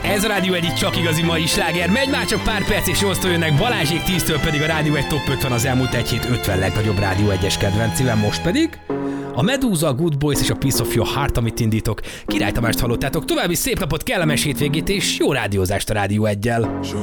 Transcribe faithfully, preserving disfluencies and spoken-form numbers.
Ez a Rádió egy csak igazi mai sláger. Megy már csak pár perc és nyolctól jönnek, Balázsék tíztől pedig a Rádió egy top ötven az elmúlt egy hét ötven legnagyobb Rádió egyes kedvencével. Most pedig a Medúza, a Good Boys és a Piece of Your Heart, amit indítok. Király Tamást hallottátok. További szép napot, kellemes hétvégét és jó rádiózást a Rádió eggyel.